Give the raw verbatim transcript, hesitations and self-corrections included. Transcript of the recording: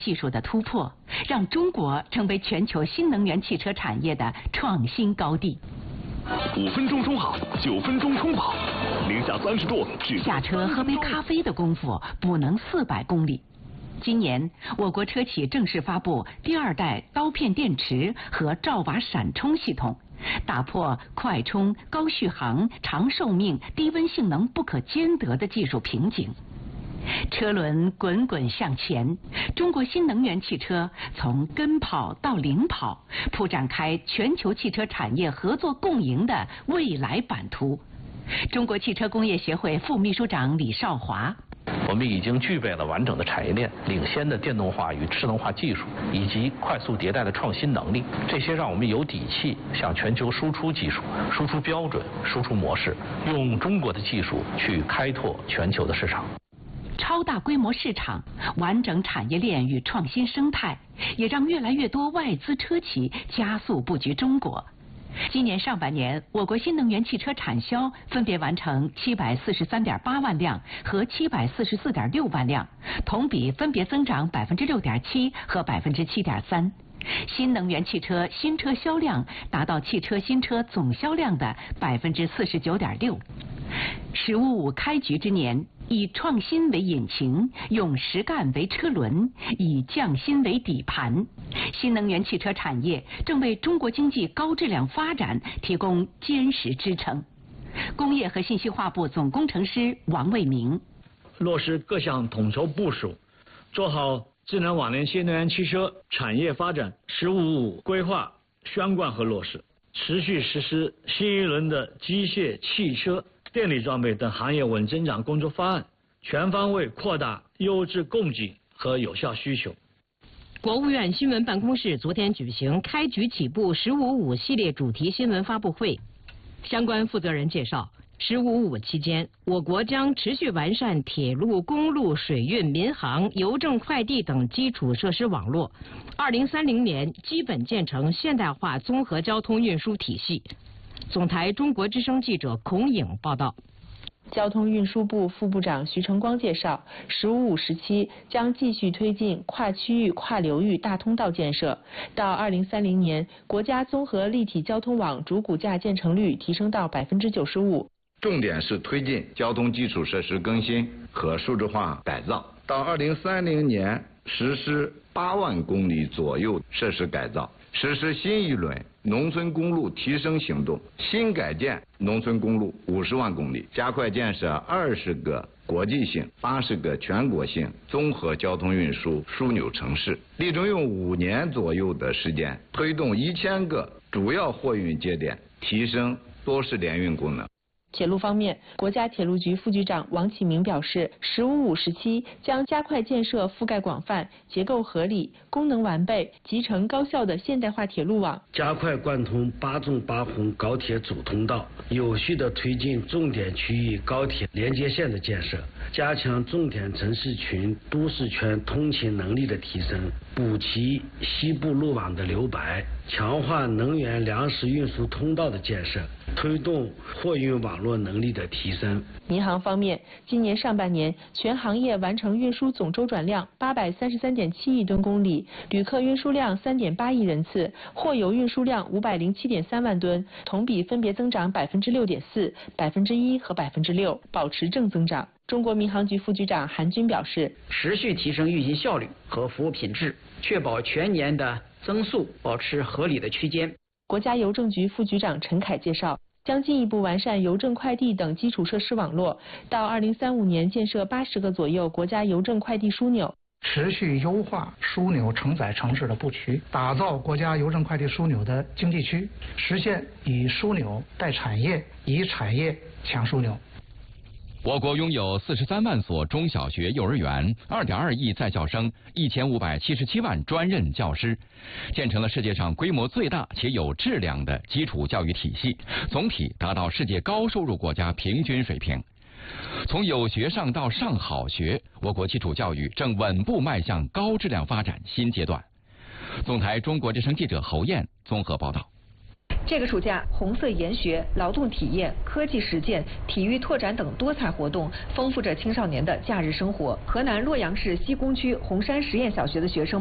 技术的突破，让中国成为全球新能源汽车产业的创新高地。 五分钟充好，九分钟充饱，零下三十度， 下车喝杯咖啡的功夫，补能四百公里。今年，我国车企正式发布第二代刀片电池和兆瓦闪充系统，打破快充、高续航、长寿命、低温性能不可兼得的技术瓶颈。车轮滚滚向前，中国新能源汽车从跟跑到领跑，铺展开全球汽车产业合作共赢的未来版图。中国汽车工业协会副秘书长李少华。 我们已经具备了完整的产业链、领先的电动化与智能化技术，以及快速迭代的创新能力。这些让我们有底气向全球输出技术、输出标准、输出模式，用中国的技术去开拓全球的市场。 超大规模市场、完整产业链与创新生态，也让越来越多外资车企加速布局中国。今年上半年，我国新能源汽车产销分别完成七百四十三点八万辆和七百四十四点六万辆，同比分别增长百分之六点七和百分之七点三。新能源汽车新车销量达到汽车新车总销量的百分之四十九点六。十五五开局之年，以创新为引擎，用实干为车轮，以匠心为底盘。新能源汽车产业正为中国经济高质量发展提供坚实支撑。工业和信息化部总工程师王卫明： 落实各项统筹部署，做好智能网联新能源汽车产业发展“十五五”规划宣贯和落实，持续实施新一轮的机械、汽车、电力装备等行业稳增长工作方案，全方位扩大优质供给和有效需求。 国务院新闻办公室昨天举行开局起步“十五五”系列主题新闻发布会，相关负责人介绍，十五五期间，我国将持续完善铁路、公路、水运、民航、邮政、快递等基础设施网络，二零三零年基本建成现代化综合交通运输体系。总台中国之声记者孔颖报道。 交通运输部副部长徐成光介绍，十五五时期将继续推进跨区域、跨流域大通道建设，到二零三零年，国家综合立体交通网主骨架建成率提升到百分之九十五。 重点是推进交通基础设施更新和数字化改造，到二零三零年实施八万公里左右设施改造，实施新一轮农村公路提升行动，新改建农村公路五十万公里，加快建设二十个国际性、八十个全国性综合交通运输枢纽城市，力争用五年左右的时间，推动一千个主要货运节点提升多式联运功能。 铁路方面，国家铁路局副局长王启明表示，十五五时期将加快建设覆盖广泛、结构合理、功能完备、集成高效的现代化铁路网， 加快贯通八纵八横高铁主通道，有序地推进重点区域高铁连接线的建设，加强重点城市群、都市圈通勤能力的提升，补齐西部路网的留白，强化能源粮食运输通道的建设，推动货运网络能力的提升。 民航方面，今年上半年全行业完成运输总周转量八百三十三点七亿吨公里，旅客运输量三点八亿人次，货邮运输量五百零七点三万吨，同比分别增长百分之六点四、百分之一和百分之六，保持正增长。中国民航局副局长韩军表示， 持续提升运行效率和服务品质，确保全年的增速保持合理的区间。 国家邮政局副局长陈凯介绍，将进一步完善邮政快递等基础设施网络，到二零三五年建设八十个左右国家邮政快递枢纽， 持续优化枢纽承载城市的布局，打造国家邮政快递枢纽的经济区，实现以枢纽带产业，以产业抢枢纽。 我国拥有四十三万所中小学、幼儿园，二点二亿在校生，一千五百七十七万专任教师，建成了世界上规模最大且有质量的基础教育体系，总体达到世界高收入国家平均水平。从有学上到上好学，我国基础教育正稳步迈向高质量发展新阶段。总台中国之声记者侯燕综合报道。 这个暑假，红色研学、劳动体验、科技实践、体育拓展等多彩活动，丰富着青少年的假日生活。河南洛阳市西工区红山实验小学的学生